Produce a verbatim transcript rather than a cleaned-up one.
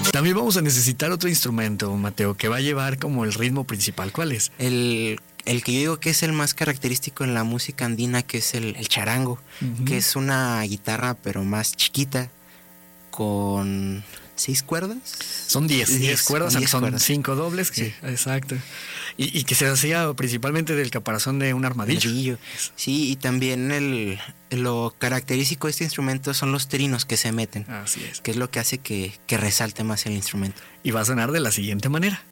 También vamos a necesitar otro instrumento, Mateo, que va a llevar como el ritmo principal. ¿Cuál es? El, el que yo digo que es el más característico en la música andina, que es el, el charango, uh-huh. que es una guitarra pero más chiquita, con seis cuerdas. Son diez, diez, diez cuerdas, diez son cuerdas. Cinco dobles. Sí. Que, exacto. Y, y que se hacía principalmente del caparazón de un armadillo. armadillo. Sí, y también el, lo característico de este instrumento son los trinos que se meten. Así es. Que es lo que hace que, que resalte más el instrumento. Y va a sonar de la siguiente manera.